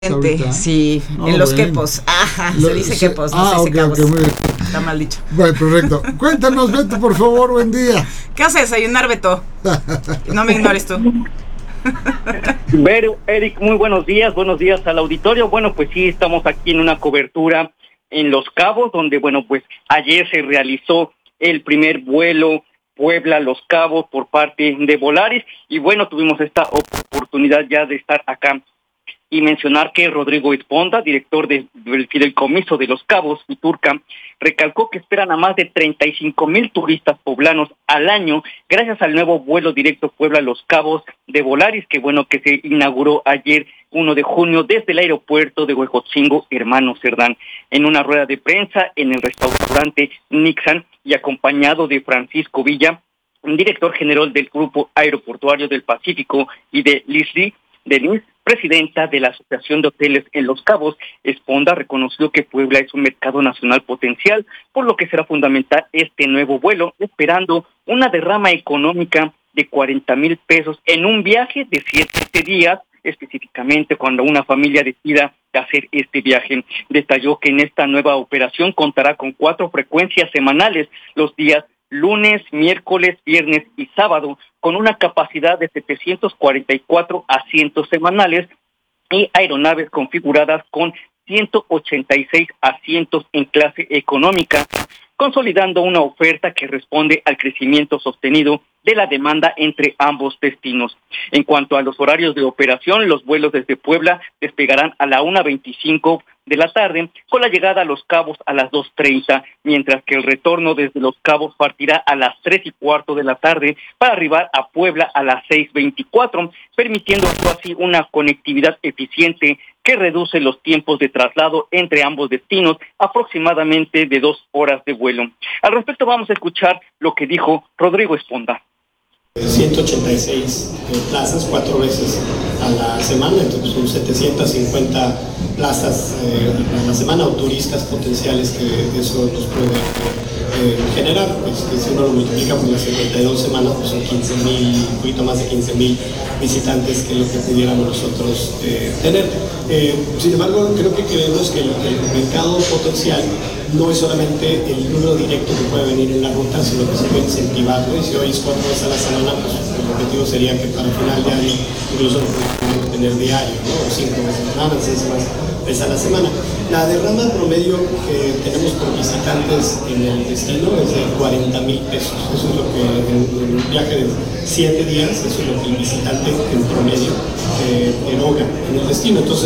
Ahorita. Sí, No, en los bueno. quepos. Ajá, se dice quepos, no se dice cabos. Ok, muy bien. Está mal dicho. Bueno, perfecto. Cuéntanos, Beto, por favor, buen día. ¿Qué haces? Desayunar, Beto. No me ignores tú. Vero, Eric, muy buenos días al auditorio. Bueno, pues sí, estamos aquí en una cobertura en Los Cabos, donde, bueno, pues ayer se realizó el primer vuelo Puebla-Los Cabos por parte de Volaris, y bueno, tuvimos esta oportunidad ya de estar acá y mencionar que Rodrigo Esponda, director del Fideicomiso de Los Cabos, Futurca, recalcó que esperan a más de 35,000 turistas poblanos al año gracias al nuevo vuelo directo Puebla-Los Cabos de Volaris, que bueno, que se inauguró ayer 1 de junio desde el aeropuerto de Huejotzingo, Hermano Cerdán. En una rueda de prensa en el restaurante Nixon y acompañado de Francisco Villa, director general del Grupo Aeroportuario del Pacífico, y de Leslie Denis, presidenta de la Asociación de Hoteles en Los Cabos, Esponda reconoció que Puebla es un mercado nacional potencial, por lo que será fundamental este nuevo vuelo, esperando una derrama económica de 40,000 pesos en un viaje de 7 días, específicamente cuando una familia decida hacer este viaje. Detalló que en esta nueva operación contará con 4 frecuencias semanales los días lunes, miércoles, viernes y sábado, con una capacidad de 744 asientos semanales y aeronaves configuradas con 186 asientos en clase económica, consolidando una oferta que responde al crecimiento sostenido de la demanda entre ambos destinos. En cuanto a los horarios de operación, los vuelos desde Puebla despegarán a la 1:25 de la tarde, con la llegada a Los Cabos a las 2:30, mientras que el retorno desde Los Cabos partirá a las 3:15 de la tarde para arribar a Puebla a las 6:24, permitiendo así una conectividad eficiente que reduce los tiempos de traslado entre ambos destinos, aproximadamente de 2 horas de vuelo. Al respecto vamos a escuchar lo que dijo Rodrigo Esponda. 186 plazas 4 veces a la semana, entonces son 750 plazas a la semana, o turistas potenciales que eso nos puede generar, pues que si uno lo multiplica por las 52 semanas, pues son 15,000, un poquito más de 15,000 visitantes, que es lo que pudiéramos nosotros tener. Sin embargo, creo que creemos que el mercado potencial no es solamente el número directo que puede venir en la ruta, sino que se puede incentivar, ¿no? Y si hoy es 4 veces a la semana, pues el objetivo sería que para el final de año incluso lo podamos tener diario, ¿no? O 5 veces a la semana, 6 veces a la semana. La derrama promedio que tenemos por visitantes en el destino es de 40,000 pesos. Eso es lo que en un viaje de 7 días, eso es lo que el visitante en promedio eroga en el destino. Entonces,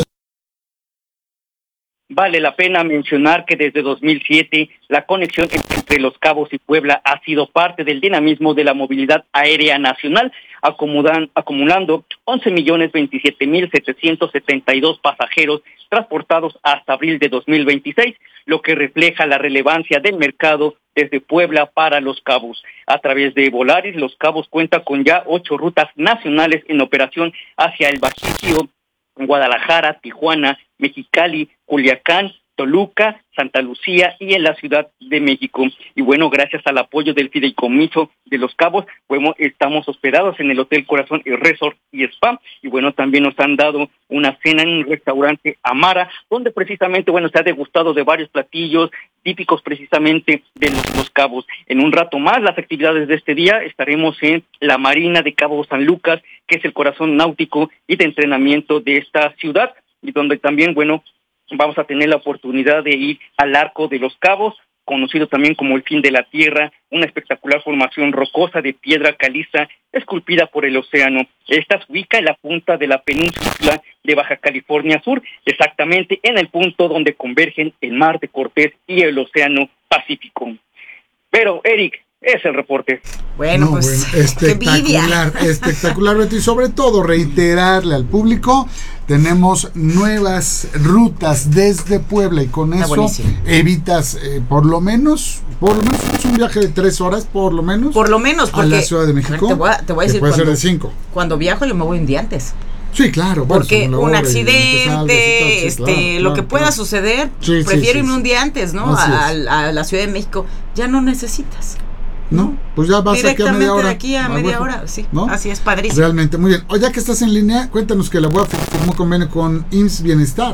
vale la pena mencionar que desde 2007 la conexión entre Los Cabos y Puebla ha sido parte del dinamismo de la movilidad aérea nacional, acumulando 11,027,772 pasajeros transportados hasta abril de 2026, lo que refleja la relevancia del mercado desde Puebla para Los Cabos. A través de Volaris, Los Cabos cuenta con ya 8 rutas nacionales en operación hacia el Bajío, Guadalajara, Tijuana, Mexicali, Culiacán, Toluca, Santa Lucía y en la Ciudad de México. Y bueno, gracias al apoyo del Fideicomiso de Los Cabos, bueno, estamos hospedados en el Hotel Corazón y Resort y Spa, y bueno, también nos han dado una cena en un restaurante Amara, donde precisamente, bueno, se ha degustado de varios platillos típicos precisamente de Los Cabos. En un rato más, las actividades de este día, estaremos en la Marina de Cabo San Lucas, que es el corazón náutico y de entrenamiento de esta ciudad, y donde también, bueno, vamos a tener la oportunidad de ir al Arco de Los Cabos, conocido también como el Fin de la Tierra, una espectacular formación rocosa de piedra caliza esculpida por el océano. Esta se ubica en la punta de la península de Baja California Sur, exactamente en el punto donde convergen el Mar de Cortés y el Océano Pacífico. Pero, Eric, es el reporte. Bueno, pues espectacular, Beto, y sobre todo reiterarle al público, tenemos nuevas rutas desde Puebla, y con eso evitas por lo menos es un viaje de 3 horas, por lo menos, porque a la Ciudad de México. Te voy a decir, puede ser de 5. Cuando viajo yo me voy un día antes. Sí, claro. Porque un accidente, lo que pueda suceder, prefiero irme un día antes, ¿no? A la Ciudad de México. Ya no necesitas. ¿no? Pues ya vas aquí a media hora. De aquí a media hora, sí. ¿No? Así es, padrísimo. Realmente, muy bien. O ya que estás en línea, cuéntanos que la UAP firmó convenio con IMSS Bienestar.